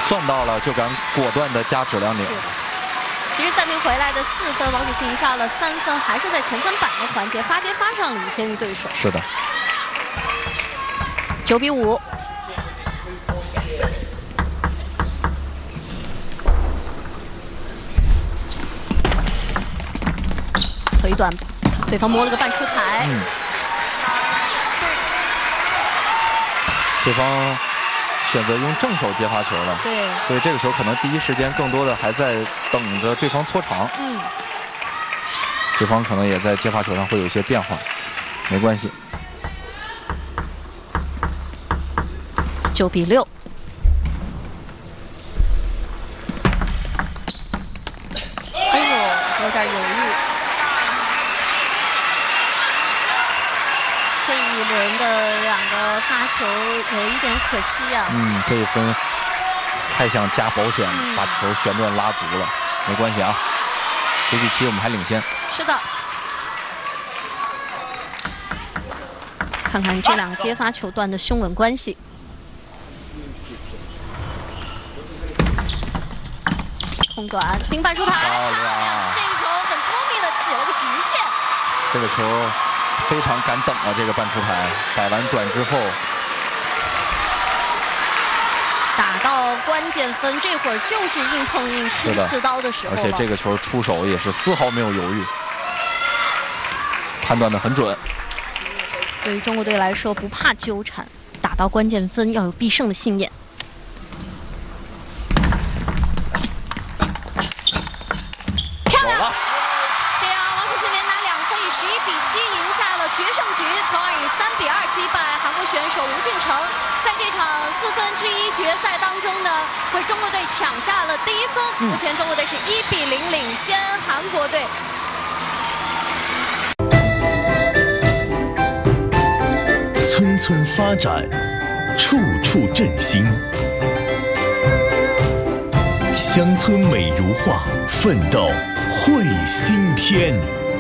算到了就敢果断的加质量点。 其实暂停回来的4分，王楚钦赢下了3分，还是在前3板的环节发接发上领先于对手。 是的。 9比5。推短，对方摸了个半出台。 对方选择用正手接发球了， 对， 所以这个球可能第一时间更多的还在等着对方搓长。对方可能也在接发球上会有一些变化，没关系。 9比6。哎呦，有点犹豫。这一轮的2个发球有一点可惜啊。 这一分太想加保险，把球旋转拉足了，没关系啊。9比7，我们还领先。 是的。看看这2个接发球段的胸稳关系。空短，平板出台，漂亮！这个球很聪明的起了个直线。 这个球非常敢等啊，这个半出台，摆完短之后， 打到关键分，这会儿就是硬碰硬拼刺刀的时候了。 而且这个球出手也是丝毫没有犹豫，判断得很准。 对于中国队来说，不怕纠缠，打到关键分要有必胜的信念。漂亮！这样，王楚钦连拿2分，以11比7赢下了决胜局，从而以3比2击败韩国选手吴俊成。在这场1/4决赛当中呢，为中国队抢下了第1分。目前中国队是1比0领先韩国队。 村村发展，处处振兴。乡村美如画，奋斗绘新篇。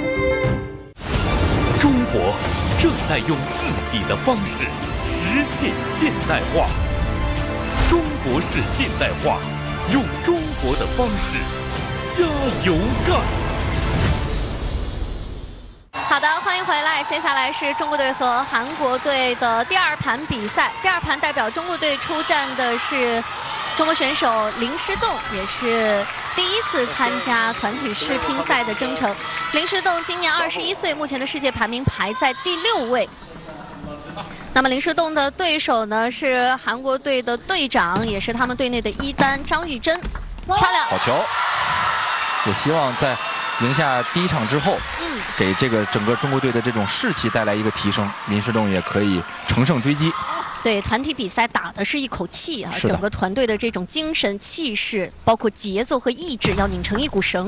中国正在用自己的方式实现现代化。中国式现代化，用中国的方式加油干！ 好的，欢迎回来。接下来是中国队和韩国队的第2盘比赛。第2盘代表中国队出战的是中国选手林诗栋，也是第1次参加团体世乒赛的征程。林诗栋今年21岁，目前的世界排名排在第6位。那么林诗栋的对手呢是韩国队的队长，也是他们队内的1单张玉珍。漂亮， 好球！也希望在赢下第1场之后，给这个整个中国队的这种士气带来一个提升，林诗栋也可以乘胜追击。 对，团体比赛打的是一口气啊，整个团队的这种精神气势，包括节奏和意志，要拧成一股绳。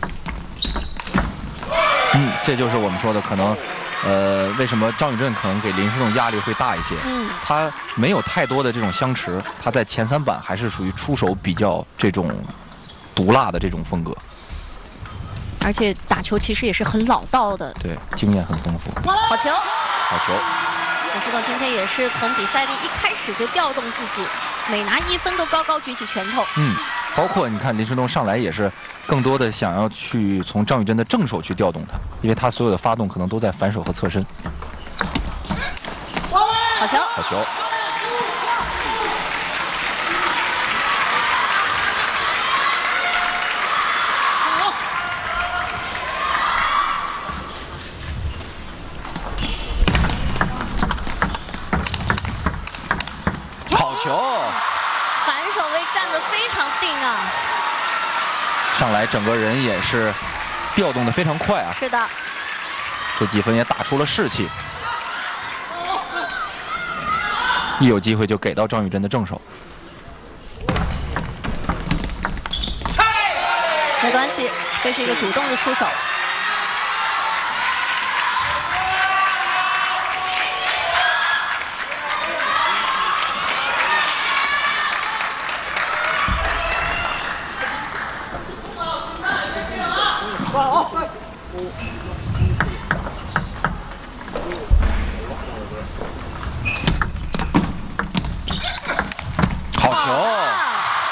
这就是我们说的可能。为什么张宇镇可能给林诗栋压力会大一些？他没有太多的这种相持，他在前3板还是属于出手比较这种毒辣的这种风格， 而且打球其实也是很老道的， 对，经验很丰富。 好球， 好球！ 林诗栋今天也是从比赛的一开始就调动自己，每拿1分都高高举起拳头。 包括你看林诗栋上来也是更多的想要去从张宇珍的正手去调动他，因为他所有的发动可能都在反手和侧身。 好球！ 好球！好球！ 反手位站得非常定啊！ 上来整个人也是调动得非常快啊！ 是的， 这几分也打出了士气，一有机会就给到张宇珍的正手。 没关系，这是一个主动的出手。